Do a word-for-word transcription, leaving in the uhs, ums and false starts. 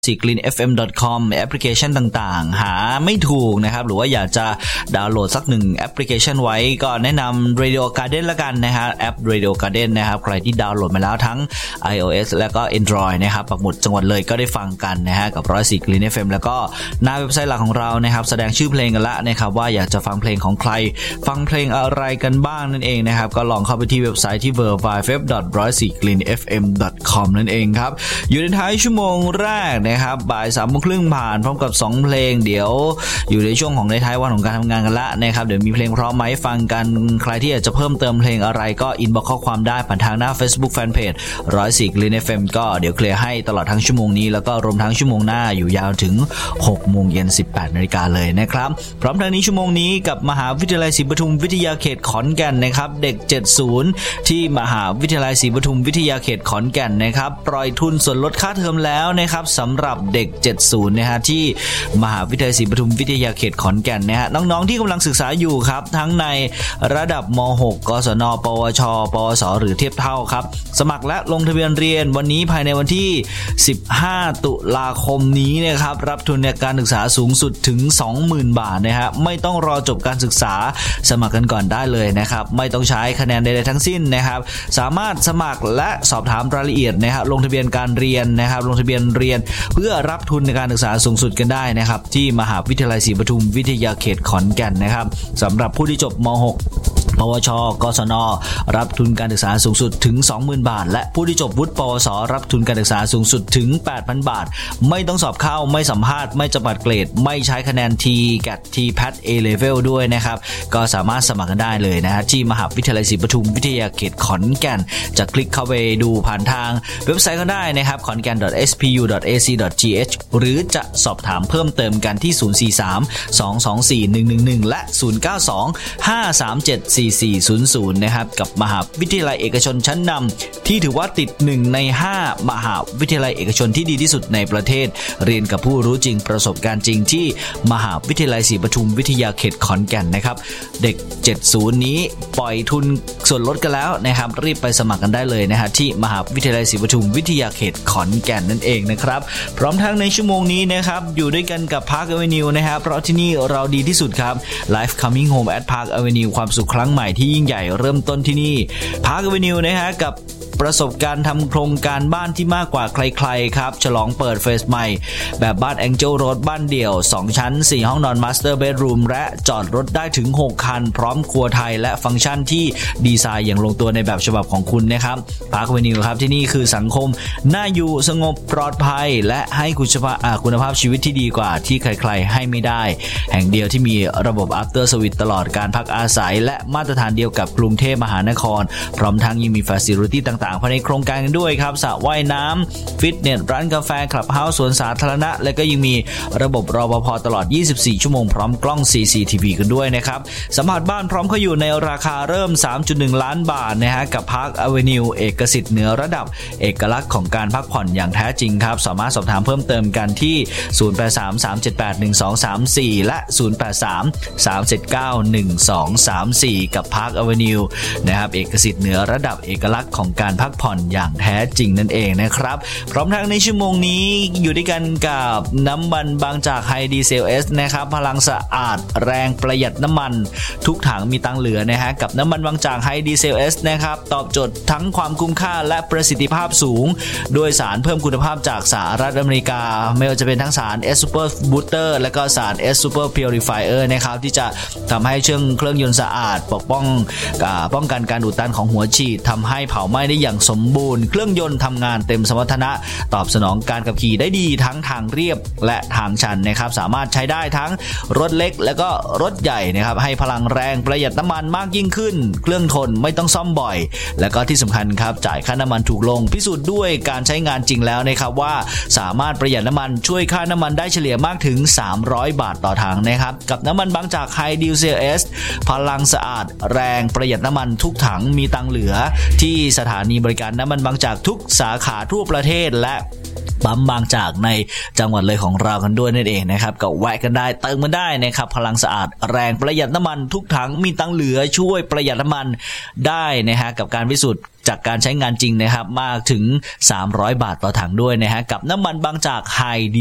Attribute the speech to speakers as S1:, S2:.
S1: ซี กลีน เอฟ เอ็ม ดอท คอม แอปพลิเคชันต่างๆหาไม่ถูกนะครับหรือว่าอยากจะดาวน์โหลดสักหนึ่งแอปพลิเคชันไว้ก็แนะนำ Radio Garden ละกันนะฮะแอป Radio Garden นะครับใครที่ดาวน์โหลดมาแล้วทั้ง iOS และก็ Android นะครับปักหมุดจังหวัดเลยก็ได้ฟังกันนะฮะกับหนึ่งร้อยสี่ กลีน เอฟ เอ็ม แล้วก็หน้าเว็บไซต์หลักของเรานะครับแสดงชื่อเพลงกันละนะครับว่าอยากจะฟังเพลงของใครฟังเพลงอะไรกันบ้างนั่นเองนะครับก็ลองเข้าไปที่เว็บไซต์ที่ ดับเบิลยู ดับเบิลยู ดับเบิลยู ดอท หนึ่งร้อยสี่ กลีน เอฟ เอ็ม ดอท คอม นั่นเองครับอยู่ในท้ายชั่วโมงแรกนะครับบ่ายสามโมงครึ่งผ่านพร้อมกับสองเพลงเดี๋ยวอยู่ในช่วงของในท้ายวันของการทำงานกันละนะครับเดี๋ยวมีเพลงพร้อมไหมฟังกันใครที่อยากจะเพิ่มเติมเพลงอะไรก็อินบ็อกซ์ข้อความได้ผ่านทางหน้า Facebook Fanpage หนึ่งร้อยสี่ กลีน เอฟ เอ็ม ก็เดี๋ยวเคลียร์ให้ตลอดทั้งชั่วโมงนี้แล้วก็รวมทั้งชั่วโมงหน้าอยู่ยาวถึงหกโมงเย็นสิบแปดนาฬิกาเลยนะครับพร้อมทางนี้ชั่วโมงนี้กับมหาวิทยาลัยศรีปทุมวิทยาเขตขอนแก่นนะครับเด็กเจ็ดสิบที่มหาวิทยาลัยศรีปทุมวิทยาเขตขอนแก่นนะครับปล่อยทุนส่วนลดค่าเทอมแล้วนะครับสำหรับเด็กเจ็ดสิบนะฮะที่มหาวิทยาลัยศรีปทุมวิทยาเขตขอนแก่นนะฮะน้องๆที่กำลังศึกษาอยู่ครับทั้งในระดับม หก กศน ปวช ปวสหรือเทียบเท่าครับสมัครและลงทะเบียนเรียนวันนี้ภายในวันที่สิบห้าตุลาคมนี้นะครับรับทุนในการศึกษาสูงสุดถึง สองหมื่น บาทนะฮะไม่ต้องรอจบการศึกษาสมัครกันก่อนได้เลยนะครับไม่ต้องใช้คะแนนใดๆทั้งสิ้นนะครับสามารถสมัครและสอบถามรายละเอียดนะครับลงทะเบียนการเรียนนะครับลงทะเบียนเรียนเพื่อรับทุนในการศึกษาสูงสุดกันได้นะครับที่มหาวิทยาลัยศรีปทุมวิทยาเขตขอนแก่นนะครับสำหรับผู้ที่จบม หก ปวช กศนรับทุนการศึกษาสูงสุดถึง สองหมื่น บาทและผู้ที่จบวุฒิปวสรับทุนการศึกษาสูงสุดถึง แปดพัน บาทไม่ต้องสอบเข้าไม่สัมภาษณ์ไม่จำกัดเกรดไม่ใช้คะแนน ที แกท ที แพท A Level ด้วยนะครับก็สามารถสมัครกันได้เลยนะฮะที่มหาวิทยาลัยศรีปทุมวิทยาเขตขอนแก่นจะคลิกเข้าไปดูผ่านทางเว็บไซต์ก็ได้นะครับ ขอนแก่น ดอท เอส พี ยู ดอท เอ ซี ดอท จี เอช หรือจะสอบถามเพิ่มเติมกันที่ ศูนย์ สี่ สาม สอง สอง สี่ หนึ่ง หนึ่ง หนึ่ง และ ศูนย์ เก้า สอง ห้า สาม เจ็ด สี่ สี่ ศูนย์ ศูนย์ นะครับกับมหาวิทยาลัยเอกชนชั้นนำที่ถือว่าติดหนึ่งในห้ามหาวิทยาลัยเอกชนที่ดีที่สุดในประเทศเรียนกับผู้รู้จริงประสบการณ์จริงที่มหาวิทยาลัยศรีปทุมวิทยาเขตขอนแก่นนะครับเด็กเจ็ดสิบนี้ปล่อยทุนส่วนลดกันแล้วนะครับรีบไปสมัครกันได้เลยนะฮะที่มหาวิทยาลัยศรีปทุมวิทยาเขตขอนแก่นนั่นเองนะครับพร้อมทั้งในชั่วโมงนี้นะครับอยู่ด้วยกันกับ Park Avenue นะครับเพราะที่นี่เราดีที่สุดครับ Life Coming Home at Park Avenue ความสุขครั้งใหม่ที่ยิ่งใหญ่เริ่มต้นที่นี่ Park Avenue นะฮะกับประสบการณ์ทำโครงการบ้านที่มากกว่าใครๆครับฉลองเปิดเฟสใหม่แบบบ้าน Angel Road บ้านเดี่ยวสองชั้นสี่ห้องนอน Master Bedroom และจอดรถได้ถึงหกคันพร้อมครัวไทยและฟังก์ชันที่ดีไซน์อย่างลงตัวในแบบฉบับของคุณนะครับ Park Avenue ครับที่นี่คือสังคมน่าอยู่สงบปลอดภัยและให้คุณภาพชีวิตที่ดีกว่าที่ใครๆให้ไม่ได้แห่งเดียวที่มีระบบ After Service ตลอดการพักอาศัยและมาตรฐานเดียวกับกรุงเทพมหานครพร้อมทั้งยังมี Facility ต่างๆภายในโครงการกันด้วยครับสระว่ายน้ำฟิตเนสร้านกาแฟคลับเฮาส์สวนสาธารณะและก็ยังมีระบบรปภ.ตลอดยี่สิบสี่ชั่วโมงพร้อมกล้อง ซี ซี ที วี กันด้วยนะครับสัมผัสบ้านพร้อมเข้าอยู่ในราคาเริ่ม สามจุดหนึ่ง ล้านบาทนะฮะกับ Park Avenue เอกสิทธิ์เหนือระดับเอกลักษณ์ของการพักผ่อนอย่างแท้จริงครับสามารถสอบถามเพิ่มเติมกันที่ศูนย์ แปด สาม สาม เจ็ด แปด หนึ่ง สอง สาม สี่และศูนย์ แปด สาม สาม เจ็ด เก้า หนึ่ง สอง สาม สี่กับ Park Avenue นะครับเอกสิทธิ์เหนือระดับเอกลักษณ์ของการพักผ่อนอย่างแท้จริงนั่นเองนะครับพร้อมทั้งในชั่วโมงนี้อยู่ด้วยกันกับน้ำมันบางจากไฮดีเซล S นะครับพลังสะอาดแรงประหยัดน้ำมันทุกถังมีตังเหลือนะฮะกับน้ำมันบางจากไฮดีเซล S นะครับตอบโจทย์ทั้งความคุ้มค่าและประสิทธิภาพสูงโดยสารเพิ่มคุณภาพจากสหรัฐอเมริกาไม่ว่าจะเป็นทั้งสาร S Super Booster และก็สาร S Super Purifier นะครับที่จะทำให้เชื่องเครื่องยนต์สะอาดปกป้องป้องกันการอุดตันของหัวฉีดทำให้เผาไหม้ได้อย่างสมบูรณ์เครื่องยนต์ทำงานเต็มสมรรถนะตอบสนองการขับขี่ได้ดีทั้งทางเรียบและทางชันนะครับสามารถใช้ได้ทั้งรถเล็กและก็รถใหญ่นะครับให้พลังแรงประหยัดน้ำมันมากยิ่งขึ้นเครื่องทนไม่ต้องซ่อมบ่อยและก็ที่สำคัญครับจ่ายค่าน้ำมันถูกลงพิสูจน์ด้วยการใช้งานจริงแล้วนะครับว่าสามารถประหยัดน้ำมันช่วยค่าน้ำมันได้เฉลี่ยมากถึงสามร้อยบาทต่อถังนะครับกับน้ำมันบางจากไฮดีเซล S พลังสะอาดแรงประหยัดน้ำมันทุกถังมีตังเหลือที่สถานีบริการน้ำมันบางจากทุกสาขาทั่วประเทศและปั๊มบางจากในจังหวัดเลยของเรากันด้วยนั่นเองนะครับก็แวะกันได้เติมกันได้นะครับพลังสะอาดแรงประหยัดน้ำมันทุกถังมีตังค์เหลือช่วยประหยัดน้ำมันได้นะฮะกับการพิสูจน์จากการใช้งานจริงนะครับมากถึงสามร้อยบาทต่อถังด้วยนะฮะกับน้ำมันบางจากไฮ